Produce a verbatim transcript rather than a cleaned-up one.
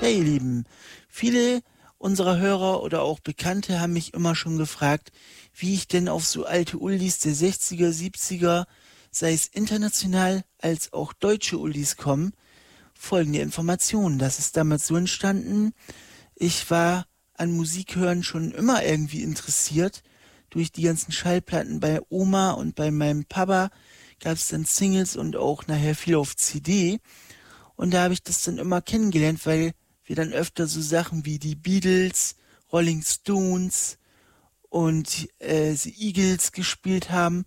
Ja, ihr Lieben, viele unserer Hörer oder auch Bekannte haben mich immer schon gefragt, wie ich denn auf so alte Oldies der sechziger, siebziger, sei es international als auch deutsche Oldies komme. Folgende Informationen. Das ist damals so entstanden. Ich war an Musik hören schon immer irgendwie interessiert. Durch die ganzen Schallplatten bei Oma und bei meinem Papa gab es dann Singles und auch nachher viel auf C D. Und da habe ich das dann immer kennengelernt, weil wir dann öfter so Sachen wie die Beatles, Rolling Stones und äh, The Eagles gespielt haben.